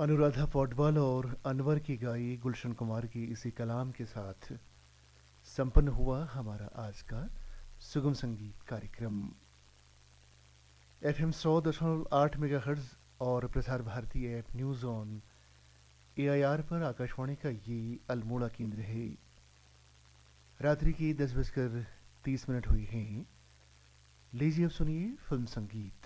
अनुराधा पौडवाल और अनवर की गाई गुलशन कुमार की इसी कलाम के साथ संपन्न हुआ हमारा आज का सुगम संगीत कार्यक्रम। FM 100.8 मेगाहर्ट्ज़ और Prasar Bharati app news on AIR पर आकाशवाणी का ये अल्मोड़ा केंद्र है। रात्रि की 10:30 हुई हैं। लीजिए अब सुनिए फिल्म संगीत।